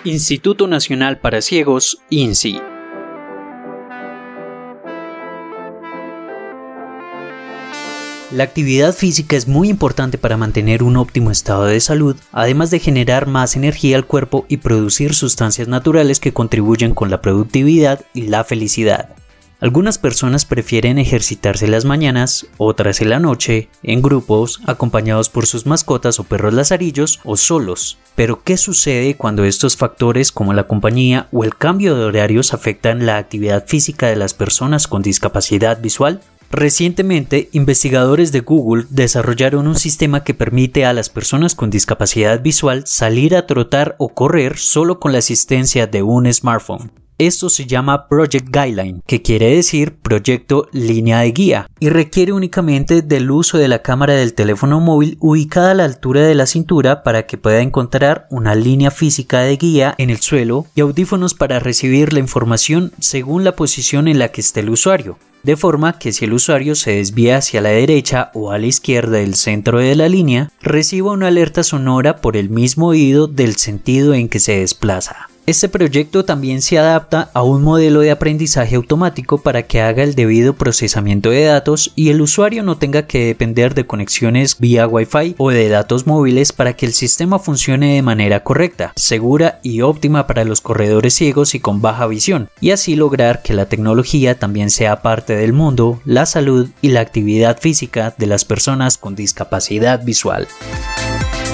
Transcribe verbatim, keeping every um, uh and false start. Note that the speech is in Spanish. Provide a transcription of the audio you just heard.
Instituto Nacional para Ciegos, INSI. La actividad física es muy importante para mantener un óptimo estado de salud, además de generar más energía al cuerpo y producir sustancias naturales que contribuyen con la productividad y la felicidad. Algunas personas prefieren ejercitarse en las mañanas, otras en la noche, en grupos, acompañados por sus mascotas o perros lazarillos o solos. Pero ¿qué sucede cuando estos factores como la compañía o el cambio de horarios afectan la actividad física de las personas con discapacidad visual? Recientemente, investigadores de Google desarrollaron un sistema que permite a las personas con discapacidad visual salir a trotar o correr solo con la asistencia de un smartphone. Esto se llama Project Guideline, que quiere decir Proyecto Línea de Guía, y requiere únicamente del uso de la cámara del teléfono móvil ubicada a la altura de la cintura para que pueda encontrar una línea física de guía en el suelo y audífonos para recibir la información según la posición en la que esté el usuario. De forma que si el usuario se desvía hacia la derecha o a la izquierda del centro de la línea, reciba una alerta sonora por el mismo oído del sentido en que se desplaza. Este proyecto también se adapta a un modelo de aprendizaje automático para que haga el debido procesamiento de datos y el usuario no tenga que depender de conexiones vía Wi-Fi o de datos móviles para que el sistema funcione de manera correcta, segura y óptima para los corredores ciegos y con baja visión, y así lograr que la tecnología también sea parte del mundo, la salud y la actividad física de las personas con discapacidad visual.